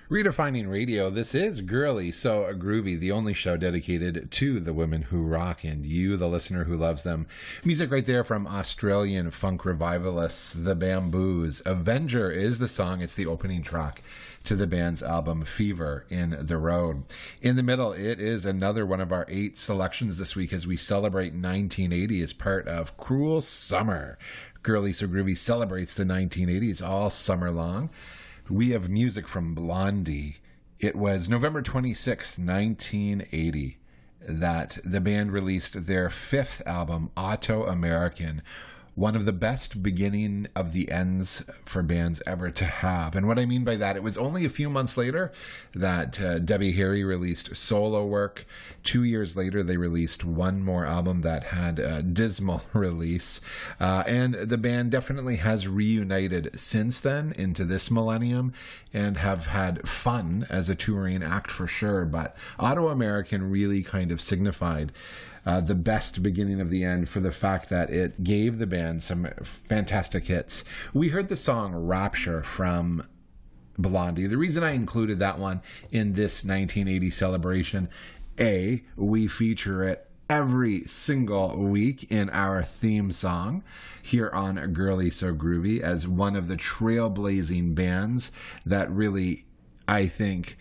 Redefining Radio, this is Girly So Groovy, the only show dedicated to the women who rock and you, the listener who loves them. Music right there from Australian funk revivalists, The Bamboos. Avenger is the song. It's the opening track to the band's album Fever in the Road. In the middle, it is another one of our 8 selections this week as we celebrate 1980 as part of Cruel Summer. Girly So Groovy celebrates the 1980s all summer long. We have music from Blondie. It was November 26th, 1980, that the band released their 5th album, Auto-American, one of the best beginning of the ends for bands ever to have. And what I mean by that, it was only a few months later that Debbie Harry released solo work. 2 years later, they released one more album that had a dismal release. And the band definitely has reunited since then into this millennium and have had fun as a touring act for sure. But Auto-American really kind of signified the best beginning of the end for the fact that it gave the band some fantastic hits. We heard the song Rapture from Blondie. The reason I included that one in this 1980 celebration, A, we feature it every single week in our theme song here on Girly So Groovy as one of the trailblazing bands that really, I think,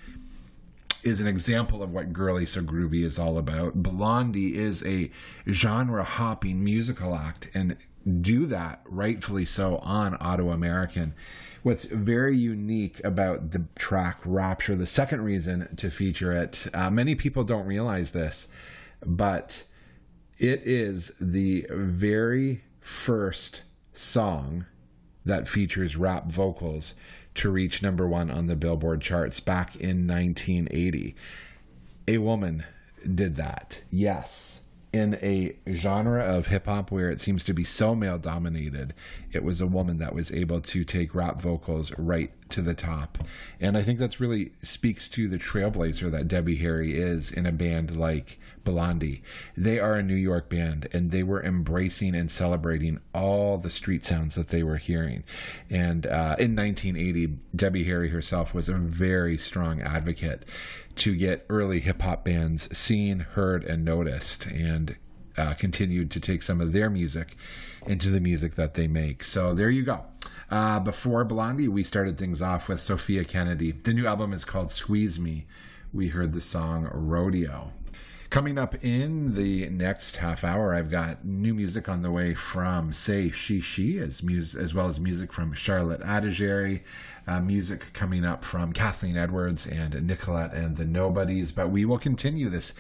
is an example of what Girly So Groovy is all about. Blondie is a genre-hopping musical act and do that rightfully so on Auto-American. What's very unique about the track Rapture, the second reason to feature it, many people don't realize this, but it is the very first song that features rap vocals to reach number 1 on the Billboard charts back in 1980. A woman did that, yes. In a genre of hip-hop where it seems to be so male-dominated, it was a woman that was able to take rap vocals right to the top. And I think that's really speaks to the trailblazer that Debbie Harry is in a band like Blondie. They are a New York band, and they were embracing and celebrating all the street sounds that they were hearing. And in 1980, Debbie Harry herself was a very strong advocate to get early hip-hop bands seen, heard, and noticed, and continued to take some of their music into the music that they make. So there you go. Before Blondie, we started things off with Sophia Kennedy. The new album is called Squeeze Me. We heard the song Rodeo. Coming up in the next half hour, I've got new music on the way from Say She as well as music from Charlotte Adigéry, music coming up from Kathleen Edwards and Nicolette and the Nobodies. But we will continue this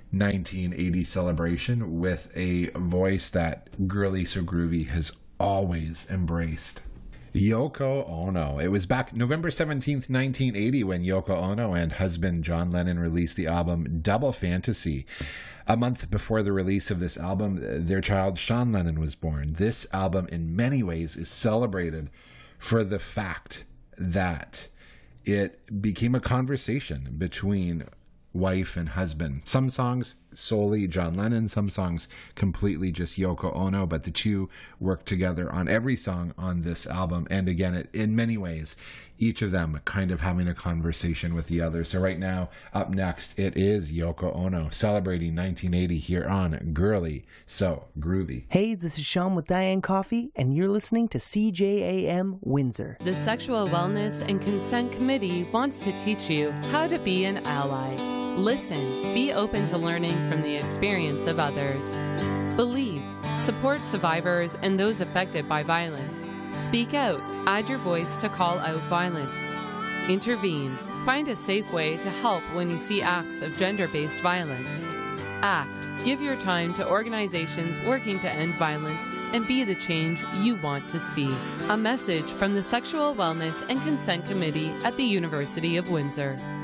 1980 celebration with a voice that Girly So Groovy has always embraced. Yoko Ono. It was back November 17th, 1980 when Yoko Ono and husband John Lennon released the album Double Fantasy. A month before the release of this album, their child Sean Lennon was born. This album in many ways is celebrated for the fact that it became a conversation between wife and husband. Some songs solely John Lennon, some songs completely just Yoko Ono, but the two work together on every song on this album. And again, in many ways, each of them kind of having a conversation with the other. So right now, up next, it is Yoko Ono celebrating 1980 here on Girly So Groovy. Hey, this is Sean with Diane Coffee, and you're listening to CJAM Windsor. The Sexual Wellness and Consent Committee wants to teach you how to be an ally. Listen, be open to learning from the experience of others. Believe, support survivors and those affected by violence. Speak out, add your voice to call out violence. Intervene, find a safe way to help when you see acts of gender-based violence. Act, give your time to organizations working to end violence and be the change you want to see. A message from the Sexual Wellness and Consent Committee at the University of Windsor.